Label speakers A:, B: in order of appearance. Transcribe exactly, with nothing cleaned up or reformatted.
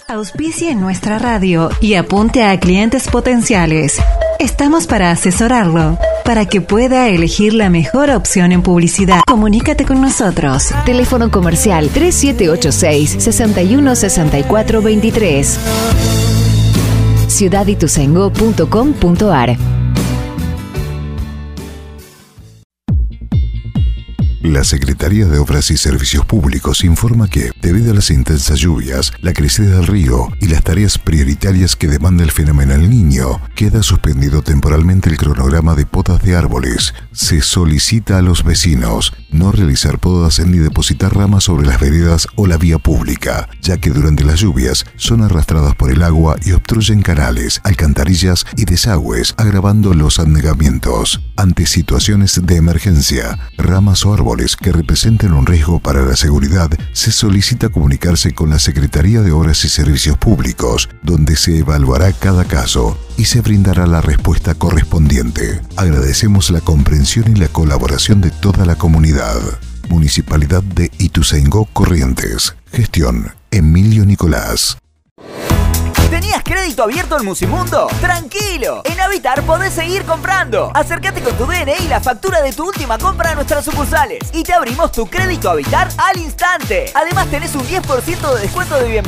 A: Auspicie nuestra radio y apunte a clientes potenciales. Estamos para asesorarlo, para que pueda elegir la mejor opción en publicidad. Comunícate con nosotros.
B: Teléfono comercial tres siete ocho seis, seis uno seis cuatro dos tres. ciudad ituzaingó punto com punto ar.
C: La Secretaría de Obras y Servicios Públicos informa que, debido a las intensas lluvias, la crecida del río y las tareas prioritarias que demanda el fenómeno El Niño, queda suspendido temporalmente el cronograma de podas de árboles. Se solicita a los vecinos no realizar podas ni depositar ramas sobre las veredas o la vía pública, ya que durante las lluvias son arrastradas por el agua y obstruyen canales, alcantarillas y desagües, agravando los anegamientos. Ante situaciones de emergencia, ramas o árboles que representen un riesgo para la seguridad, se solicita comunicarse con la Secretaría de Obras y Servicios Públicos, donde se evaluará cada caso y se brindará la respuesta correspondiente. Agradecemos la comprensión y la colaboración de toda la comunidad. Municipalidad de Ituzaingó, Corrientes. Gestión Emilio Nicolás.
D: ¿Tenías crédito abierto en Musimundo? ¡Tranquilo! En Habitar podés seguir comprando. Acércate con tu D N I y la factura de tu última compra a nuestras sucursales y te abrimos tu crédito Habitar al instante. Además tenés un diez por ciento de descuento de bienvenida